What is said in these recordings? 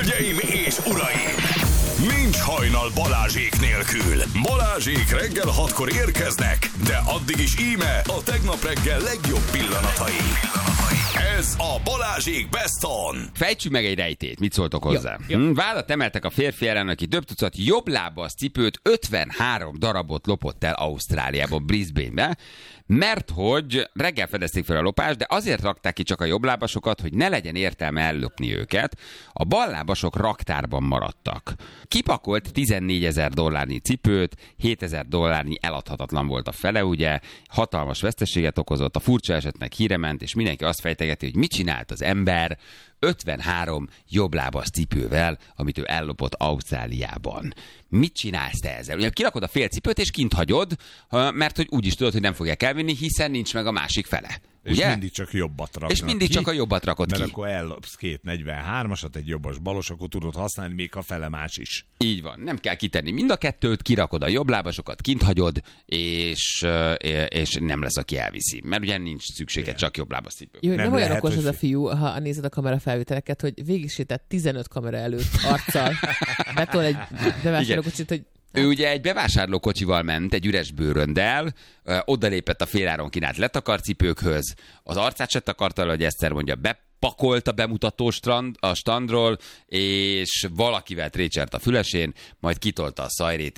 Hölgyeim és uraim! Nincs hajnal Balázsék nélkül. Balázsék reggel 6-kor érkeznek, de addig is íme a tegnap reggel legjobb pillanatai. Ez a Balázsék Best On. Fejtsük meg egy rejtét, mit szóltok hozzá? Vádat emeltek a férfi ellen, aki több tucat jobblábas cipőt 53 darabot lopott el Ausztráliában, Brisbane-be, mert hogy reggel fedezték fel a lopást, de azért rakták ki csak a jobblábasokat, hogy ne legyen értelme ellopni őket. A ballábasok raktárban maradtak. Kipakolt $14,000 cipőt, $7,000 eladhatatlan volt a fele, ugye, hatalmas veszteséget okozott, a furcsa esetnek híre ment, és mindenki azt fejtegeti, hogy mit csinált az ember 53 jobblábas cipővel, amit ő ellopott Ausztráliában. Mit csinálsz te ezzel? Ugye kirakod a fél cipőt, és kint hagyod, mert hogy úgy is tudod, hogy nem fogják elvinni, hiszen nincs meg a másik fele. És ugye? mindig csak jobbat raknak És mindig ki, csak a jobbat rakod mert ki. akkor ellopsz két 43-asat, egy jobbas balos, akkor tudod használni még a fele más is. Így van, nem kell kitenni mind a kettőt, kirakod a jobblábasokat, kint hagyod, és nem lesz, aki elviszi. Mert ugye nincs szükséged csak jobblábas cipő. Jó, nem olyan lehet, okos hogy- ez a fiú, ha nézed a kamera felvételeket, hogy végigsétett 15 kamera előtt arccal. Betol egy bevásárlókocsit, hogy Ő ugye egy bevásárlókocsival ment, egy üres bőröndel, odalépett a féláron kínált letakarcipőkhöz, az arcát se takarta, hogy Eszter mondja, bepakolt a bemutató a standról, és valakivel trécsert a fülesén, majd kitolta a szajrét,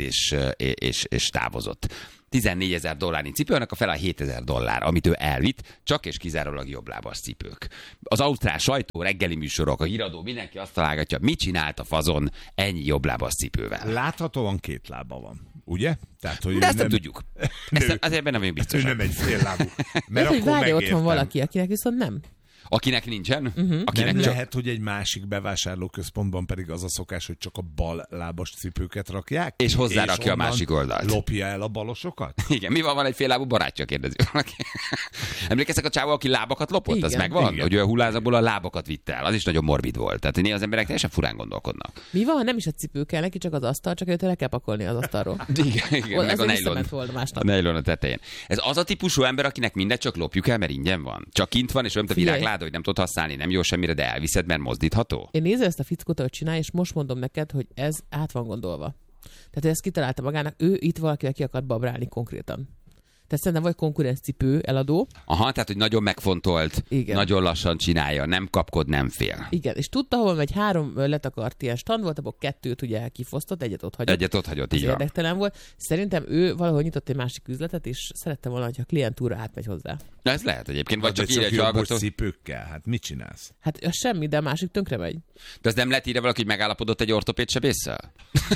és távozott. $14,000 cipőnek a fele a $7,000, amit ő elvitt, csak és kizárólag jobblábas cipők. Az ausztrál sajtó, reggeli műsorok, a híradó, mindenki azt találgatja, mit csinált a fazon ennyi jobblábas cipővel. Láthatóan két lába van, ugye? Tehát, hogy De ezt nem tudjuk. Azért benne vagyunk Ő biztosak. nem egy fél lábú. Mert lehet, hogy akkor várja otthon megértem. valaki, akinek viszont nem. Akinek nincsen, akinek Nem csak... lehet, hogy egy másik bevásárlóközpontban pedig az a szokás, hogy csak a bal lábas cipőket rakják ki, És hozzárakja a onnan másik oldalt. lopja el a balosokat? Igen, mi van egy fél lábú barátja, kérdezi valaki. Emlékeztek a csávó, aki lábakat lopott? Az Igen. megvan? Igen. Hogy ő a hullázából a lábakat vitte el. Az is nagyon morbid volt. Tehát néha az emberek teljesen furán gondolkodnak. Mi van, ha nem is a cipő kell neki, csak az asztal, csak őt le kell pakolni az asztalról. Igen, meg a Azért nejlon. visszament volna A másnap. nejlon a tetején. Ez az a típusú ember, akinek mindegy, csak lopjuk el, mert ingyen van. Csak kint van, és olyan, mint a Figyelj. virágláda, hogy nem tudod használni, nem jó semmire, de elviszed, mert mozdítható. Én nézem ezt a fickót, hogy csinálja, és most mondom neked, hogy ez át van gondolva. Tehát ő ezt kitalálta magának, ő itt valakivel ki akart babrálni konkrétan. Tehát szerintem vagy konkurenccipő eladó. Aha, tehát, hogy nagyon megfontolt, Igen. nagyon lassan csinálja, nem kapkod, nem fél. Igen, és tudta, hol megy 3 letakart ilyen stand volt, abból 2 ugye kifosztott, egyet ott hagyott. Egyet ott hagyott, Ez így van. érdektelen volt. Szerintem ő valahol nyitott egy másik üzletet, és szerette volna, hogyha a klientúra átmegy hozzá. Ez lehet egyébként, vagy De csak írja egy jobbos hallgató. cipőkkel, hát mit csinálsz? Hát az semmi, de a másik tönkre megy. De az nem lehet írja valaki, hogy megállapodott egy ortopéd sebésszel?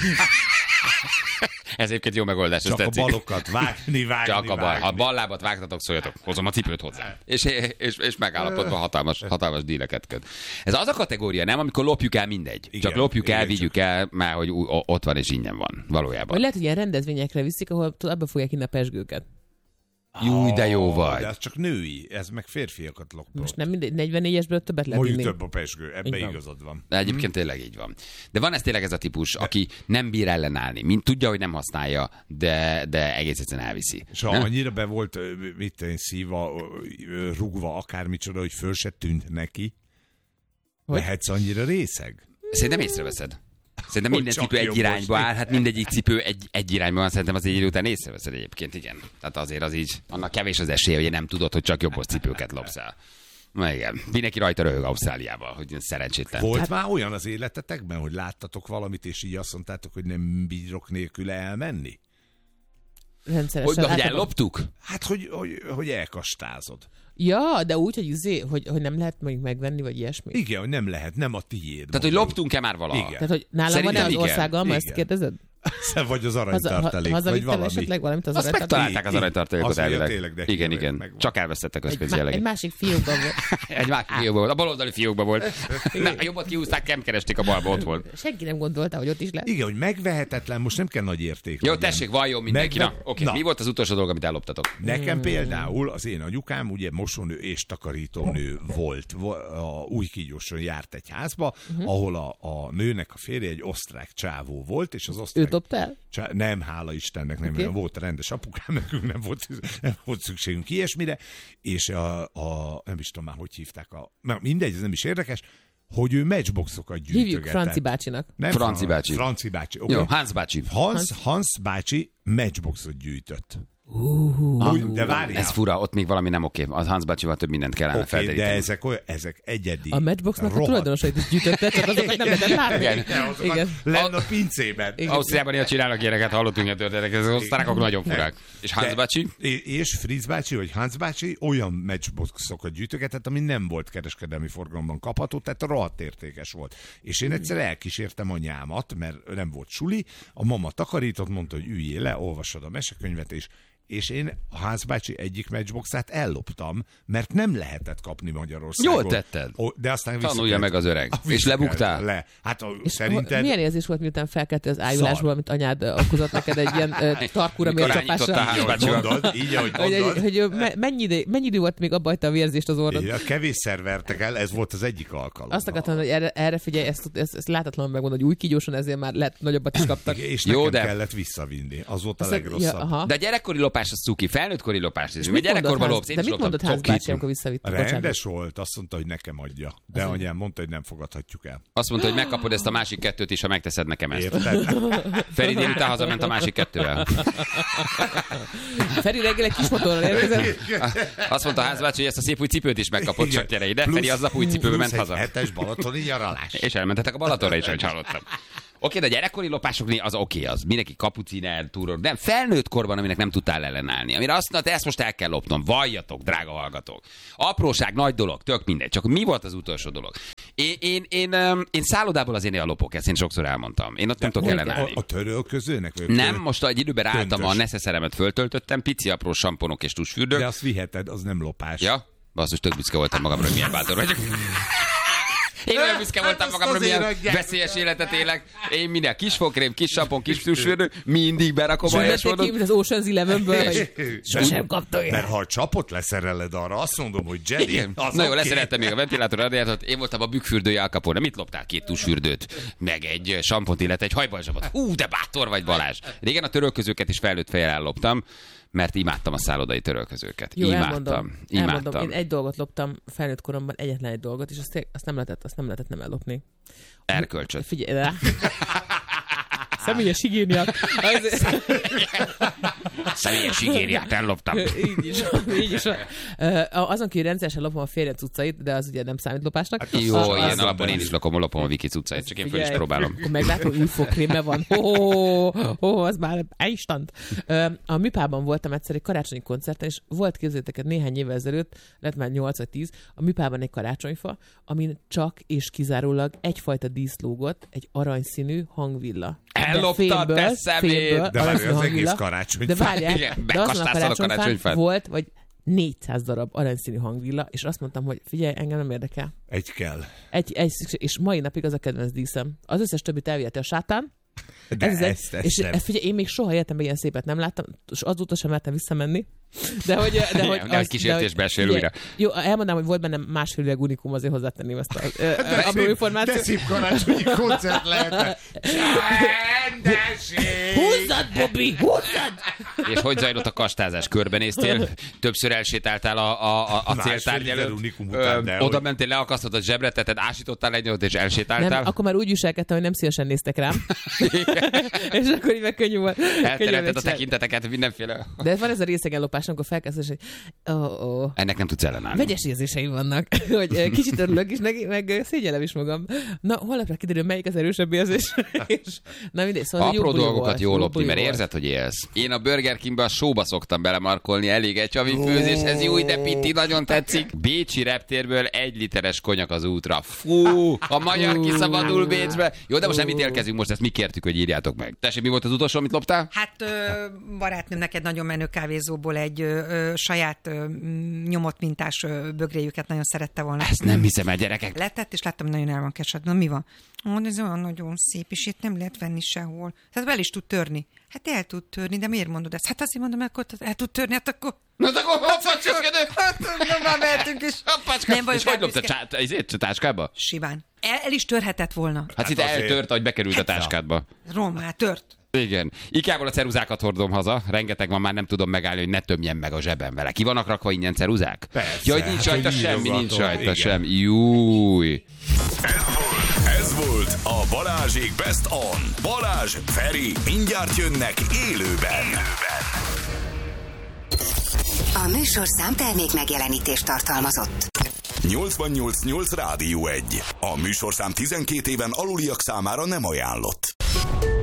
Ez egyébként jó megoldás, ez Csak a tetszik. balokat vágni. Csak a bal. Ha bal lábat vágtatok, szóljatok, hozom a cipőt hozzá. És megállapodva hatalmas díleket köt. Ez az a kategória, nem? Amikor lopjuk el, mindegy. Igen, Csak lopjuk igen, el, vigyük el, már hogy ott van és ingyen van. Vagy Valójában. lehet, hogy ilyen rendezvényekre viszik, ahol abba fogják inni a pesgőket. Jú, de jó De vagy. az csak női, ez meg férfiakat lopott. Most nem mindegy, 44-esből többet lehet Mondjuk inni. több a pesgő, ebbe Így van. igazad van. De egyébként tényleg így van. De van ez tényleg ez a típus, aki nem bír ellenállni. Mint tudja, hogy nem használja, de egész egyszerűen elviszi. És ha annyira be volt, szíva, rugva, akármicsoda, hogy föl se tűnt neki, Hogy? lehetsz annyira részeg? Szerintem észreveszed. Szerintem Hogy minden csak cipő egy jobbos irányba néz. áll, hát mindegyik cipő egy irányba van, szerintem az egy idő után észreveszed egyébként, igen. Tehát azért az így, annak kevés az esélye, hogy nem tudod, hogy csak jobbos cipőket lopsz el. Na igen, mindenki rajta röhög Ausztráliában, hogy szerencsétlen. Volt már olyan az életetekben, hogy láttatok valamit, és így azt mondtátok, hogy nem bírok nélküle elmenni? Rendszeresen. Hogy Általában- elloptuk? Hát, hogy elkastázod. Ja, de úgy, hogy nem lehet mondjuk megvenni, vagy ilyesmi. Igen, hogy nem lehet, nem a tiéd. Tehát, hogy loptunk-e már valaha? Igen. Tehát, hogy nálam Szerintem van-e az igen. országalma, ezt Igen. kérdezed? Vagy az aranytartalék, vagy Hazavittem valami. esetleg valamit az Azt aranytartalék? megtalálták az Így, aranytartalékot azt mondja, elvileg. tényleg, de Igen, kivel igen. megvan. Csak elvesztettek az Egy közjellegét. másik fiúkban volt. Egy másik fiókban volt. A baloldali fiókban volt. Na, a jobbat kihúzták, nem keresték, a balba ott volt. Senki nem gondolta, hogy ott is lesz. Igen, hogy megvehetetlen, most nem kell nagy érték. Jó, legyen. tessék, valljon mindenki. Na, oké. Na. Mi volt az utolsó dolog, amit elloptatok? Nekem például az én anyukám ugye mosónő és takarítónő volt. A Újkígyóson járt egy házba, ahol a nőnek a férje egy osztrák csávó volt, és az osztrák... Őt dobta el? Nem, hála Istennek, nem Oké. volt rendes apukám, nekünk nem volt szükségünk ilyesmire, és nem is tudom már, hogy hívták mindegy, ez nem is érdekes, hogy ő matchboxokat gyűjtögetett. Hívjuk Franci bácsinak. Nem Franci bácsi. Franci bácsi. Okay. Jó, Hans bácsi. Hans bácsi matchboxot gyűjtött. De várjál. Ez fura, ott még valami nem oké. Az Hans bácsival több mindent kellene felderíteni. De ezek egyedi. A matchboxnak a tulajdonosait is gyűjtötte, csak azokat nem lehetett látni. Igen. Lenne a pincében. Ausztriában ilyen csinálnak ilyeneket, hallottunk ilyen történeteket, az osztrákok nagyon furák. És Hans bácsi? És Fritz bácsi, vagy Hans bácsi olyan matchboxokat gyűjtögetett, ami nem volt kereskedelmi forgalomban kapható, tehát rohadt értékes volt. És én egyszer elkísértem anyámat, mert nem volt suli, a mama takarított, mondta, hogy üljél le, olvassad a mesekönyvet, és én a Hans bácsi egyik matchboxát elloptam, mert nem lehetett kapni Magyarországon. Jól tetted. De aztán tanulja meg az öreg. És lebuktál? Le. Hát szerinted... Milyen érzés volt, miután felkeltél az ájulásból, amit anyád okozott neked egy ilyen tarkúra mércsapással? Így, ahogy mondod. Hogy mennyi idő volt, még abba hagyta a vérzést az orrod? Kevésszer vertek el, ez volt az egyik alkalom. Azt akartam, hogy erre figyelj, ezt látatlanul megmondod, hogy új kígyóson, ezért már lett nagyobbat is kaptak. És nekem kellett visszavinni. Az volt a legrosszabb. De a gyerekkori lopás az cuki, felnőttkori lopás is. Mert gyerekkorban lopsz, én is mit mondott Hans bácsi, amikor visszavitt? Rendes volt, azt mondta, hogy nekem adja. De anyám mondta, hogy nem fogadhatjuk el. Azt mondta, hogy megkapod ezt a másik kettőt is, ha megteszed nekem ezt. Érted? Feri délután hazament a másik kettővel. Feri reggel egy kis motorral érkezett. Azt mondta Hans bácsi, hogy ezt a szép új cipőt is megkapod, csak gyere ide. Feri aznap új cipőbe ment haza. Hetes balatoni nyaralás. És elmentetek a Balatonra is, hogy hallottam. Oké, de a gyerekkori lopásoknél az oké, az mindenki kapuciner, túror, de felnőtt korban, aminek nem tudtál ellenállni. Amire azt mondta, ezt most el kell lopnom, valljatok, drága hallgatók. Apróság, nagy dolog, tök mindegy. Csak mi volt az utolsó dolog? Én szállodából azért néha lopok, ezt én sokszor elmondtam. Én ott nem tudok ellenállni. A törölközőnek? Nem, most egy időben álltam, a neszeszeremet föltöltöttem, pici apró samponok és tusfürdők. De azt viheted, az nem lopás. Ja? Basszus, tök büszke voltam magamra, hogy milyen bátor vagyok. Én olyan büszke voltam magamra, milyen veszélyes életet élek. Én minden kis fogkrém, kis sampon, kis tusfürdő, mindig berakom a helyesmódot. Mint az Ocean's 11-ből, hogy sosem kaptam ilyen. Mert ha a csapot leszereled arra, azt mondom, hogy Jerry, az na jó, leszereltem még a ventilátor radiátort, én voltam a bükkfürdője Al Capone. Mit loptál? 2 tusfürdőt, meg egy sampont, illetve egy hajbalzsabot. De bátor vagy, Balázs. Régen a törölközőket is felnőtt fejjel elloptam, mert imádtam a szállodai törölközőket. Jó, imádtam. Én egy dolgot loptam felnőtt koromban, egyetlen egy dolgot, és azt nem lehetett nem ellopni. Erkölcsöt. Figyelj rá. Személyes higiéniát. Személyes higiéniát elloptam. Így is. Azon kívül rendszeresen lopom a férjem cuccait, de az ugye nem számít lopásnak. Jó, ilyen alapon én is lopom a Viki cuccait, csak én föl is próbálom. Akkor meglátom, hogy új fogkrémbe van. Az már instant. A Műpában voltam egyszer egy karácsonyi koncerten, és volt, képzeljétek, néhány évvel ezelőtt, lett már 8 vagy 10, a Műpában egy karácsonyfa, amin csak és kizárólag egyfajta dísz lógott, egy aranyszínű hangvilla. Elloptad, te szemét! De várj, az egész karácsony. De várjál, de azon a karácsonyfán volt, vagy 400 darab aranyszínű hangvilla, és azt mondtam, hogy figyelj, engem nem érdekel. Egy kell. És mai napig az a kedvenc díszem. Az összes többit elviheti a sátán. És figyelj, én még soha életemben ilyen szépet nem láttam, és azóta sem mertem visszamenni. De hogy kísértésbe esél újra. Jó, elmondanám, hogy volt bennem másfél üveg unikum, azért hozzátenném ezt a apró információt. De szép karácsonyi koncert lehetne. Csendesség! Húzzad, Bobby, húzzad! És hogy zajlott a kastázás? Körbenéztél? Többször elsétáltál a céltárgy előtt? Oda mentél, leakasztottad zsebre, tehát ásítottál egy és elsétáltál? Nem, akkor már úgy viselkedtem, hogy nem szívesen néztek rám. És akkor így meg könnyű volt. Elterelted a tekinteteket mindenféle. De van ez a részegenlopás, amikor felkezdesz, hogy ennek nem tudsz ellenállni. Vegyes érzéseim vannak, hogy kicsit örülök is neki, meg szégyellem is magam. Na, holnapra kiderül, melyik az erősebb érzés. Na mindegy, szóval apró dolgokat jól lopni, mert érzed, hogy élsz. Én a Burger Kingbe a showba szoktam belemarkolni, elég egy havi főzéshez, jó, de pitti, nagyon tetszik. Bécsi reptérből 1 literes konyak az útra. Fú, a magyar kiszabadul Bécsbe. Jó, de most nem ítélkezünk, most ezt mi kértük, hogy írjátok meg. Tessék, mi volt az utolsó, amit loptál? Hát barátnőm neked nagyon menő kávézóból egy saját nyomott mintás bögréjüket nagyon szerette volna. Ezt nem hiszem el, gyerekek. Letett, és láttam, nagyon el van kesedve. Na, mi van? Ez olyan nagyon szép, és itt nem lehet venni sehol. Tehát el is tud törni. Hát el tud törni, de miért mondod ezt? Hát azért mondom, akkor el tud törni, hát akkor... Na, akkor hoppácsoskedő! Nem már mehetünk is. Nem vagy, és hogy loptad a táskába? Simán. El is törhetett volna. Hát itt eltört, ahogy bekerült a táskádba. Román, tört. Igen. Ikából a ceruzákat hordom haza, rengeteg van, már nem tudom megállni, hogy ne tömjen meg a zsebem vele. Ki vannak rakva ingyen ceruzák? Persze. Jaj, nincs rajta Hát, semmi, nincs nyílogatom, rajta igen. semmi. Júj. Ez volt a Balázsék Best On. Balázs, Feri, mindjárt jönnek élőben. A műsorszám termék megjelenítést tartalmazott. 88.8 Rádió 1. A műsorszám 12 éven aluliak számára nem ajánlott.